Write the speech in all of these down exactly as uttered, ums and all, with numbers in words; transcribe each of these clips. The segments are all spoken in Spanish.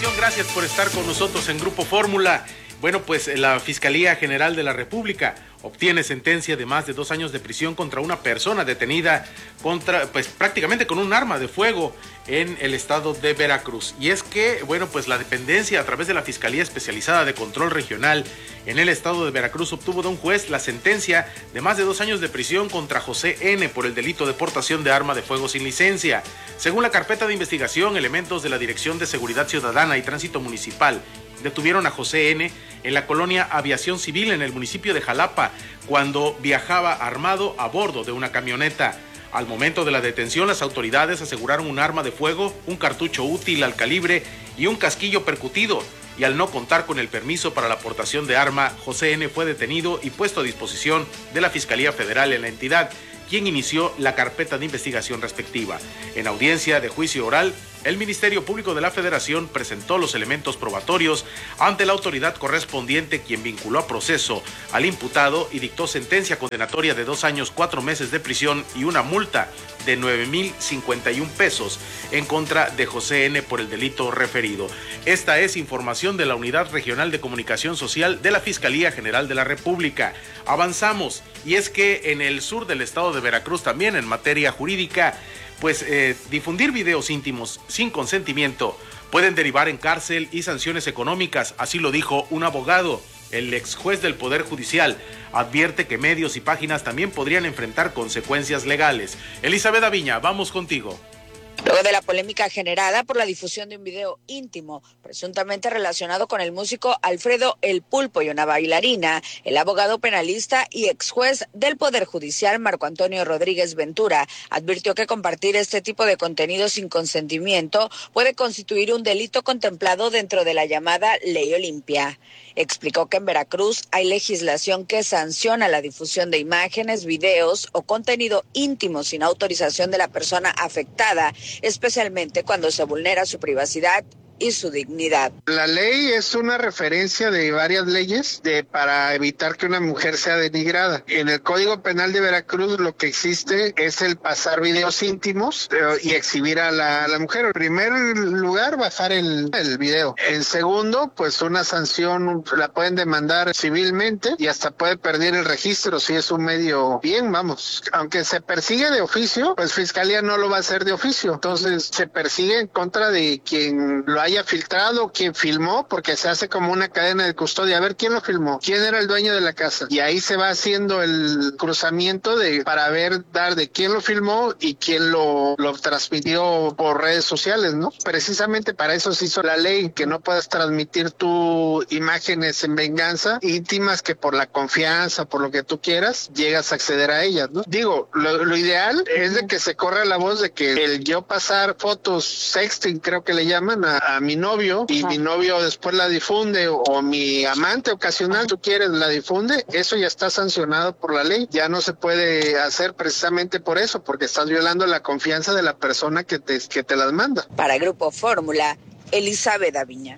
información, gracias por estar con nosotros en Grupo Fórmula. Bueno, pues la Fiscalía General de la República obtiene sentencia de más de dos años de prisión contra una persona detenida contra, pues prácticamente con un arma de fuego en el estado de Veracruz. Y es que, bueno, pues la dependencia a través de la Fiscalía Especializada de Control Regional en el estado de Veracruz obtuvo de un juez la sentencia de más de dos años de prisión contra José N. por el delito de portación de arma de fuego sin licencia. Según la carpeta de investigación, elementos de la Dirección de Seguridad Ciudadana y Tránsito Municipal detuvieron a José N. en la colonia Aviación Civil en el municipio de Jalapa cuando viajaba armado a bordo de una camioneta. Al momento de la detención, las autoridades aseguraron un arma de fuego, un cartucho útil al calibre y un casquillo percutido. Y al no contar con el permiso para la portación de arma, José N. fue detenido y puesto a disposición de la Fiscalía Federal en la entidad, quien inició la carpeta de investigación respectiva. En audiencia de juicio oral, el Ministerio Público de la Federación presentó los elementos probatorios ante la autoridad correspondiente, quien vinculó a proceso al imputado y dictó sentencia condenatoria de dos años, cuatro meses de prisión y una multa de nueve mil cincuenta y un pesos en contra de José N. por el delito referido. Esta es información de la Unidad Regional de Comunicación Social de la Fiscalía General de la República. Avanzamos, y es que en el sur del estado de Veracruz, también en materia jurídica, pues eh, difundir videos íntimos sin consentimiento pueden derivar en cárcel y sanciones económicas, así lo dijo un abogado. El ex juez del Poder Judicial advierte que medios y páginas también podrían enfrentar consecuencias legales. Elizabeth Aviña, vamos contigo. Luego de la polémica generada por la difusión de un video íntimo presuntamente relacionado con el músico Alfredo El Pulpo y una bailarina, el abogado penalista y ex juez del Poder Judicial Marco Antonio Rodríguez Ventura advirtió que compartir este tipo de contenido sin consentimiento puede constituir un delito contemplado dentro de la llamada Ley Olimpia. Explicó que en Veracruz hay legislación que sanciona la difusión de imágenes, videos o contenido íntimo sin autorización de la persona afectada, especialmente cuando se vulnera su privacidad y su dignidad. La ley es una referencia de varias leyes de para evitar que una mujer sea denigrada. En el Código Penal de Veracruz lo que existe es el pasar videos íntimos eh, y exhibir a la, a la mujer. En primer lugar, bajar el, el video. En segundo, pues una sanción la pueden demandar civilmente y hasta puede perder el registro si es un medio bien, vamos. Aunque se persigue de oficio, pues Fiscalía no lo va a hacer de oficio. Entonces se persigue en contra de quien lo haya filtrado, quien filmó, porque se hace como una cadena de custodia. A ver quién lo filmó, quién era el dueño de la casa. Y ahí se va haciendo el cruzamiento de para ver, dar de quién lo filmó y quién lo, lo transmitió por redes sociales, ¿no? Precisamente para eso se hizo la ley, que no puedas transmitir tus imágenes en venganza, íntimas, que por la confianza, por lo que tú quieras, llegas a acceder a ellas, ¿no? Digo, lo, lo ideal es de que se corra la voz de que el yo pasar fotos, sexting, creo que le llaman, a a mi novio y Ajá. mi novio después la difunde o, o mi amante ocasional, tú quieres, la difunde, eso ya está sancionado por la ley. Ya no se puede hacer precisamente por eso, porque estás violando la confianza de la persona que te, que te las manda. Para Grupo Fórmula, Elizabeth Aviña.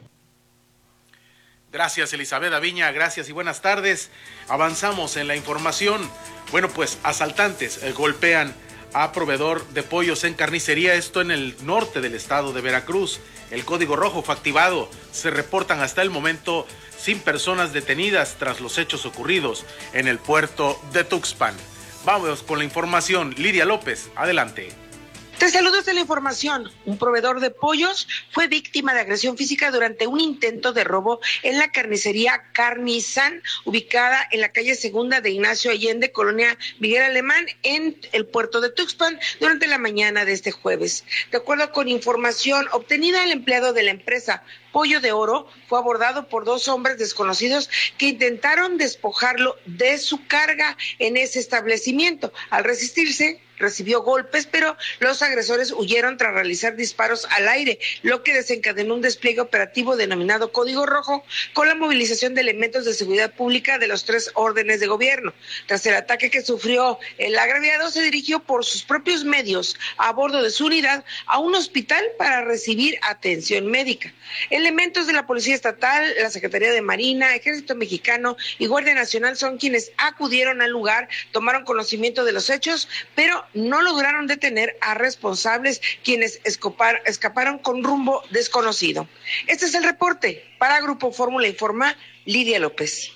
Gracias, Elizabeth Aviña, gracias y buenas tardes. Avanzamos en la información. Bueno, pues asaltantes eh, golpean a proveedor de pollos en carnicería, esto en el norte del estado de Veracruz. El código rojo fue activado. Se reportan hasta el momento sin personas detenidas tras los hechos ocurridos en el puerto de Tuxpan. Vamos con la información. Lidia López, adelante. Te saludo desde la información. Un proveedor de pollos fue víctima de agresión física durante un intento de robo en la carnicería Carnizán, ubicada en la calle Segunda de Ignacio Allende, colonia Miguel Alemán, en el puerto de Tuxpan, durante la mañana de este jueves. De acuerdo con información obtenida, el empleado de la empresa Pollo de Oro fue abordado por dos hombres desconocidos que intentaron despojarlo de su carga en ese establecimiento. Al resistirse, recibió golpes, pero los agresores huyeron tras realizar disparos al aire, lo que desencadenó un despliegue operativo denominado Código Rojo, con la movilización de elementos de seguridad pública de los tres órdenes de gobierno. Tras el ataque que sufrió el agraviado, se dirigió por sus propios medios a bordo de su unidad a un hospital para recibir atención médica. Elementos de la Policía Estatal, la Secretaría de Marina, Ejército Mexicano y Guardia Nacional son quienes acudieron al lugar, tomaron conocimiento de los hechos, pero no lograron detener a responsables quienes escapar, escaparon con rumbo desconocido. Este es el reporte. Para Grupo Fórmula informa Lidia López.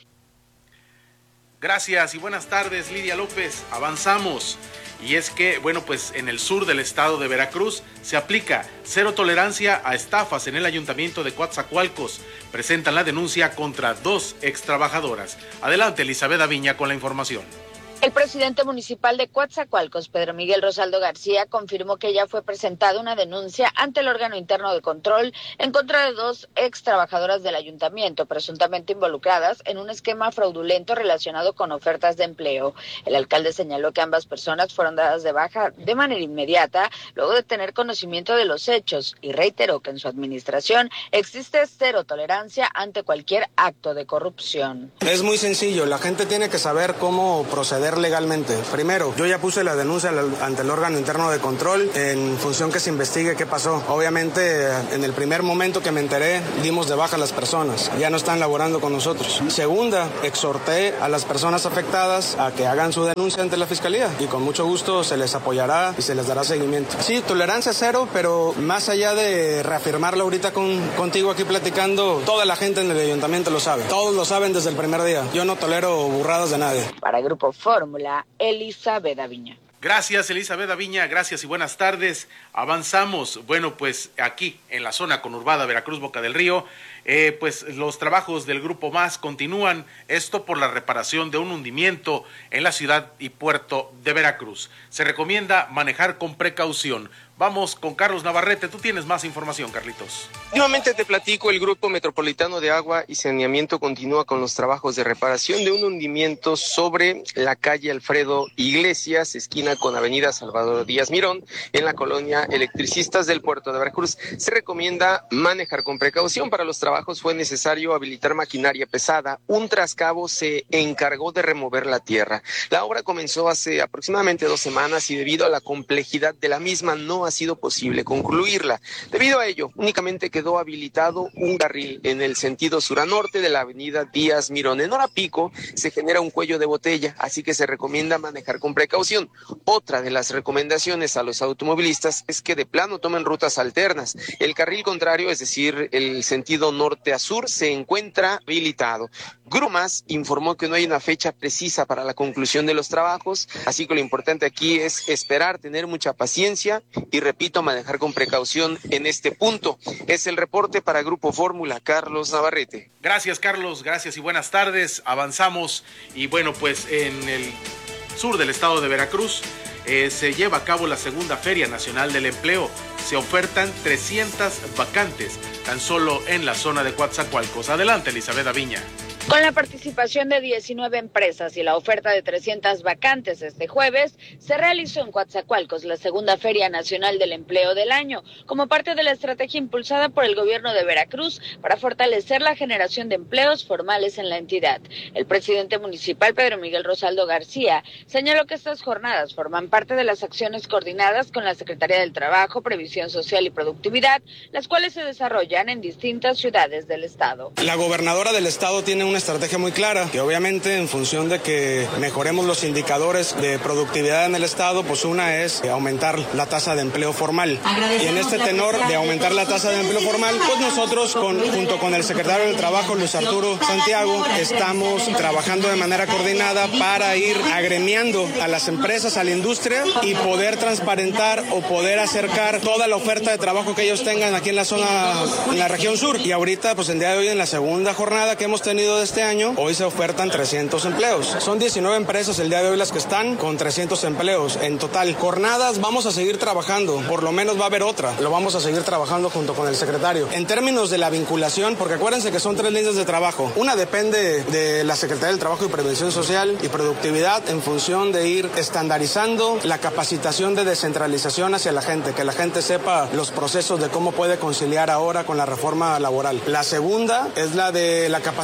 Gracias y buenas tardes, Lidia López. Avanzamos. Y es que, bueno, pues en el sur del estado de Veracruz se aplica cero tolerancia a estafas en el ayuntamiento de Coatzacoalcos. Presentan la denuncia contra dos extrabajadoras. Adelante, Elizabeth Aviña, con la información. El presidente municipal de Coatzacoalcos, Pedro Miguel Rosaldo García, confirmó que ya fue presentada una denuncia ante el órgano interno de control en contra de dos ex trabajadoras del ayuntamiento, presuntamente involucradas en un esquema fraudulento relacionado con ofertas de empleo. El alcalde señaló que ambas personas fueron dadas de baja de manera inmediata luego de tener conocimiento de los hechos y reiteró que en su administración existe cero tolerancia ante cualquier acto de corrupción. Es muy sencillo, la gente tiene que saber cómo proceder legalmente. Primero, yo ya puse la denuncia ante el órgano interno de control en función que se investigue qué pasó. Obviamente, en el primer momento que me enteré, dimos de baja a las personas. Ya no están laborando con nosotros. Segunda, exhorté a las personas afectadas a que hagan su denuncia ante la fiscalía y con mucho gusto se les apoyará y se les dará seguimiento. Sí, tolerancia cero, pero más allá de reafirmarlo ahorita con, contigo aquí platicando, toda la gente en el ayuntamiento lo sabe. Todos lo saben desde el primer día. Yo no tolero burradas de nadie. Para el Grupo Fórmula, Elizabeth Aviña. Gracias, Elizabeth Aviña, gracias y buenas tardes. Avanzamos, bueno, pues aquí en la zona conurbada Veracruz, Boca del Río, eh, pues los trabajos del Grupo Más continúan, esto por la reparación de un hundimiento en la ciudad y puerto de Veracruz. Se recomienda manejar con precaución. Vamos con Carlos Navarrete, tú tienes más información, Carlitos. Nuevamente te platico, el Grupo Metropolitano de Agua y Saneamiento continúa con los trabajos de reparación de un hundimiento sobre la calle Alfredo Iglesias, esquina con avenida Salvador Díaz Mirón, en la colonia Electricistas del puerto de Veracruz. Se recomienda manejar con precaución. Para los trabajos fue necesario habilitar maquinaria pesada. Un trascabo se encargó de remover la tierra. La obra comenzó hace aproximadamente dos semanas y debido a la complejidad de la misma no ha sido posible concluirla. Debido a ello, únicamente quedó habilitado un carril en el sentido sur a norte de la avenida Díaz Mirón. En hora pico se genera un cuello de botella, así que se recomienda manejar con precaución. Otra de las recomendaciones a los automovilistas es que de plano tomen rutas alternas. El carril contrario, es decir, el sentido norte a sur, se encuentra habilitado. Grumas informó que no hay una fecha precisa para la conclusión de los trabajos, así que lo importante aquí es esperar, tener mucha paciencia y, repito, manejar con precaución en este punto. Es el reporte para Grupo Fórmula, Carlos Navarrete. Gracias, Carlos, gracias y buenas tardes. Avanzamos y bueno, pues en el sur del estado de Veracruz eh, se lleva a cabo la segunda Feria Nacional del Empleo. Se ofertan trescientas vacantes tan solo en la zona de Coatzacoalcos. Adelante, Elizabeth Aviña. Con la participación de diecinueve empresas y la oferta de trescientas vacantes este jueves, se realizó en Coatzacoalcos la segunda Feria Nacional del Empleo del año, como parte de la estrategia impulsada por el gobierno de Veracruz para fortalecer la generación de empleos formales en la entidad. El presidente municipal, Pedro Miguel Rosaldo García, señaló que estas jornadas forman parte de las acciones coordinadas con la Secretaría del Trabajo, Previsión Social y Productividad, las cuales se desarrollan en distintas ciudades del estado. La gobernadora del estado tiene una estrategia muy clara, que obviamente en función de que mejoremos los indicadores de productividad en el estado, pues una es aumentar la tasa de empleo formal. Y en este tenor de aumentar la tasa de empleo formal, pues nosotros con, junto con el secretario del Trabajo, Luis Arturo Santiago, estamos trabajando de manera coordinada para ir agremiando a las empresas, a la industria y poder transparentar o poder acercar toda la oferta de trabajo que ellos tengan aquí en la zona, en la región sur. Y ahorita, pues el día de hoy, en la segunda jornada que hemos tenido de este año, hoy se ofertan trescientos empleos. Son diecinueve empresas el día de hoy las que están con trescientos empleos en total. Jornadas vamos a seguir trabajando, por lo menos va a haber otra, lo vamos a seguir trabajando junto con el secretario. En términos de la vinculación, porque acuérdense que son tres líneas de trabajo. Una depende de la Secretaría del Trabajo y Prevención Social y Productividad en función de ir estandarizando la capacitación de descentralización hacia la gente, que la gente sepa los procesos de cómo puede conciliar ahora con la reforma laboral. La segunda es la de la capacitación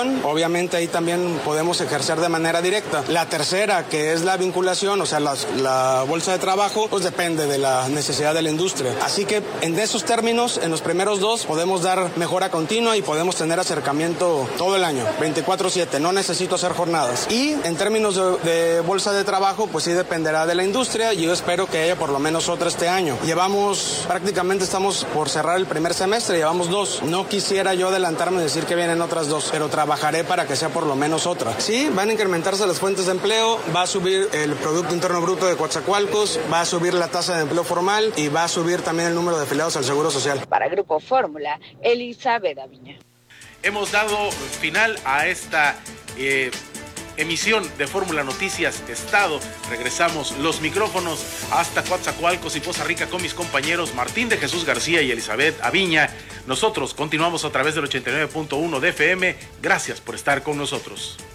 vinculación, obviamente ahí también podemos ejercer de manera directa. La tercera, que es la vinculación, o sea, la, la bolsa de trabajo, pues depende de la necesidad de la industria. Así que en esos términos, en los primeros dos, podemos dar mejora continua y podemos tener acercamiento todo el año, veinticuatro siete, no necesito hacer jornadas. Y en términos de, de bolsa de trabajo, pues sí dependerá de la industria y yo espero que haya por lo menos otra este año. Llevamos, prácticamente estamos por cerrar el primer semestre, llevamos dos. No quisiera yo adelantarme y decir que vienen otras dos, pero trabajaré para que sea por lo menos otra. Sí, van a incrementarse las fuentes de empleo, va a subir el Producto Interno Bruto de Coatzacoalcos, va a subir la tasa de empleo formal y va a subir también el número de afiliados al Seguro Social. Para Grupo Fórmula, Elizabeth Aviña. Hemos dado final a esta eh, emisión de Fórmula Noticias Estado. Regresamos los micrófonos hasta Coatzacoalcos y Poza Rica con mis compañeros Martín de Jesús García y Elizabeth Aviña. Nosotros continuamos a través del ochenta y nueve punto uno de F M. Gracias por estar con nosotros.